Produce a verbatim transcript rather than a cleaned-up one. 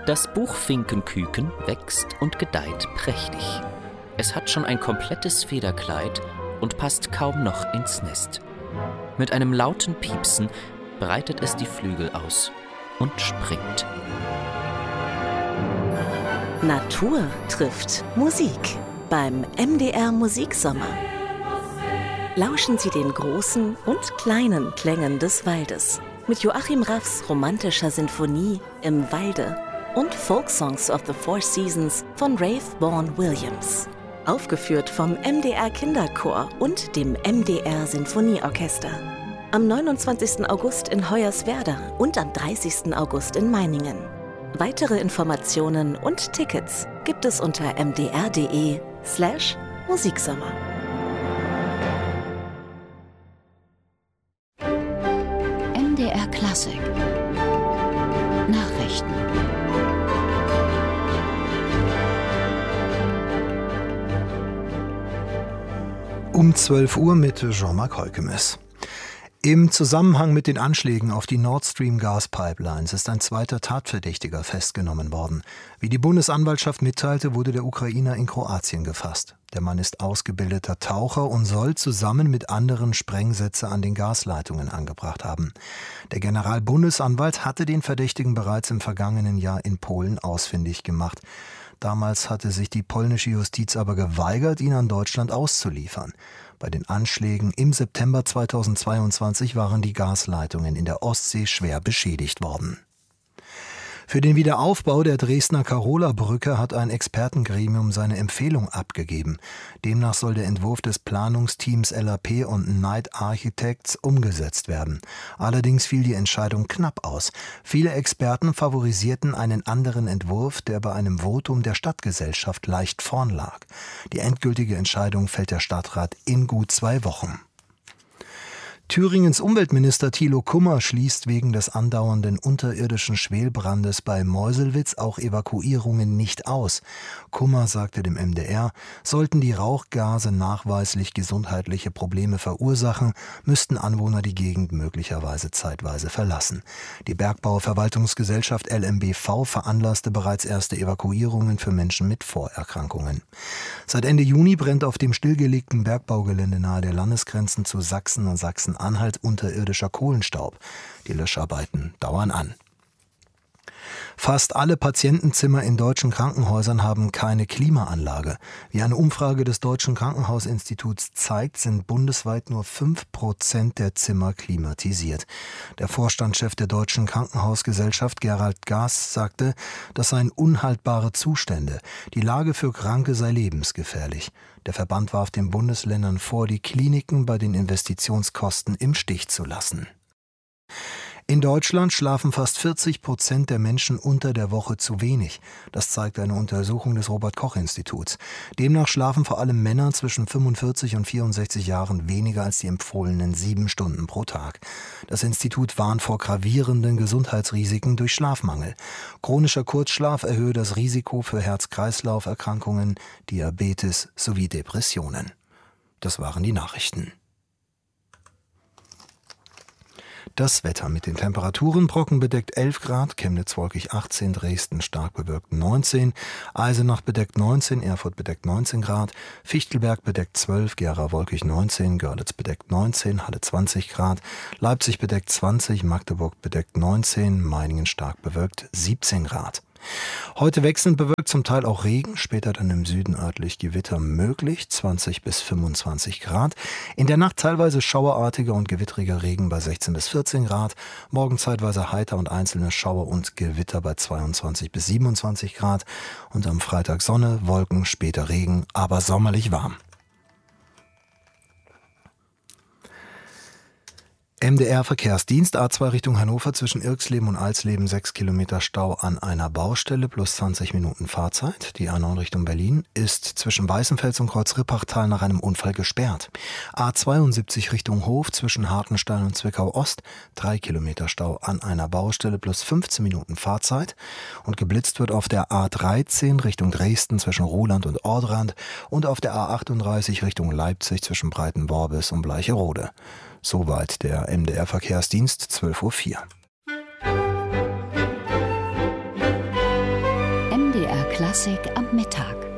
Das Buchfinkenküken wächst und gedeiht prächtig. Es hat schon ein komplettes Federkleid und passt kaum noch ins Nest. Mit einem lauten Piepsen breitet es die Flügel aus und springt. Natur trifft Musik beim M D R Musiksommer. Lauschen Sie den großen und kleinen Klängen des Waldes mit Joachim Raffs romantischer Sinfonie Im Walde und Folksongs of the Four Seasons von Rafe Vaughan Williams. Aufgeführt vom M D R Kinderchor und dem M D R Sinfonieorchester. Am neunundzwanzigsten August in Hoyerswerda und am dreißigsten August in Meiningen. Weitere Informationen und Tickets gibt es unter mdr.de slash Musiksommer. M D R Klassik Nachrichten. Um zwölf Uhr mit Jean-Marc Heukemes. Im Zusammenhang mit den Anschlägen auf die Nord Stream Gaspipelines ist ein zweiter Tatverdächtiger festgenommen worden. Wie die Bundesanwaltschaft mitteilte, wurde der Ukrainer in Kroatien gefasst. Der Mann ist ausgebildeter Taucher und soll zusammen mit anderen Sprengsätze an den Gasleitungen angebracht haben. Der Generalbundesanwalt hatte den Verdächtigen bereits im vergangenen Jahr in Polen ausfindig gemacht. Damals hatte sich die polnische Justiz aber geweigert, ihn an Deutschland auszuliefern. Bei den Anschlägen im September zweitausendzweiundzwanzig waren die Gasleitungen in der Ostsee schwer beschädigt worden. Für den Wiederaufbau der Dresdner Karola-Brücke hat ein Expertengremium seine Empfehlung abgegeben. Demnach soll der Entwurf des Planungsteams L A P und Knight Architects umgesetzt werden. Allerdings fiel die Entscheidung knapp aus. Viele Experten favorisierten einen anderen Entwurf, der bei einem Votum der Stadtgesellschaft leicht vorn lag. Die endgültige Entscheidung fällt der Stadtrat in gut zwei Wochen. Thüringens Umweltminister Thilo Kummer schließt wegen des andauernden unterirdischen Schwelbrandes bei Meuselwitz auch Evakuierungen nicht aus. Kummer sagte dem M D R, sollten die Rauchgase nachweislich gesundheitliche Probleme verursachen, müssten Anwohner die Gegend möglicherweise zeitweise verlassen. Die Bergbauverwaltungsgesellschaft L M B V veranlasste bereits erste Evakuierungen für Menschen mit Vorerkrankungen. Seit Ende Juni brennt auf dem stillgelegten Bergbaugelände nahe der Landesgrenzen zu Sachsen und Sachsen Anhalt unterirdischer Kohlenstaub. Die Löscharbeiten dauern an. Fast alle Patientenzimmer in deutschen Krankenhäusern haben keine Klimaanlage. Wie eine Umfrage des Deutschen Krankenhausinstituts zeigt, sind bundesweit nur fünf Prozent der Zimmer klimatisiert. Der Vorstandschef der Deutschen Krankenhausgesellschaft, Gerald Gaas, sagte, das seien unhaltbare Zustände. Die Lage für Kranke sei lebensgefährlich. Der Verband warf den Bundesländern vor, die Kliniken bei den Investitionskosten im Stich zu lassen. In Deutschland schlafen fast vierzig Prozent der Menschen unter der Woche zu wenig. Das zeigt eine Untersuchung des Robert-Koch-Instituts. Demnach schlafen vor allem Männer zwischen fünfundvierzig und vierundsechzig Jahren weniger als die empfohlenen sieben Stunden pro Tag. Das Institut warnt vor gravierenden Gesundheitsrisiken durch Schlafmangel. Chronischer Kurzschlaf erhöhe das Risiko für Herz-Kreislauf-Erkrankungen, Diabetes sowie Depressionen. Das waren die Nachrichten. Das Wetter mit den Temperaturen: Brocken bedeckt elf Grad, Chemnitz wolkig achtzehn, Dresden stark bewölkt neunzehn, Eisenach bedeckt neunzehn, Erfurt bedeckt neunzehn Grad, Fichtelberg bedeckt zwölf, Gera wolkig neunzehn, Görlitz bedeckt neunzehn, Halle zwanzig Grad, Leipzig bedeckt zwanzig, Magdeburg bedeckt neunzehn, Meiningen stark bewölkt siebzehn Grad. Heute wechselnd bewölkt, zum Teil auch Regen, später dann im Süden örtlich Gewitter möglich, zwanzig bis fünfundzwanzig Grad. In der Nacht teilweise schauerartiger und gewittriger Regen bei sechzehn bis vierzehn Grad. Morgen zeitweise heiter und einzelne Schauer und Gewitter bei zweiundzwanzig bis siebenundzwanzig Grad. Und am Freitag Sonne, Wolken, später Regen, aber sommerlich warm. M D R-Verkehrsdienst, A zwei Richtung Hannover zwischen Irxleben und Alsleben, sechs Kilometer Stau an einer Baustelle plus zwanzig Minuten Fahrzeit. Die A neun Richtung Berlin ist zwischen Weißenfels und Kreuz-Rippachtal nach einem Unfall gesperrt. A zweiundsiebzig Richtung Hof zwischen Hartenstein und Zwickau Ost, drei Kilometer Stau an einer Baustelle plus fünfzehn Minuten Fahrzeit. Und geblitzt wird auf der A dreizehn Richtung Dresden zwischen Ruhland und Ordrand und auf der A achtunddreißig Richtung Leipzig zwischen Breitenworbis und Bleicherode. Soweit der M D R-Verkehrsdienst, zwölf Uhr vier. Klassik am Mittag.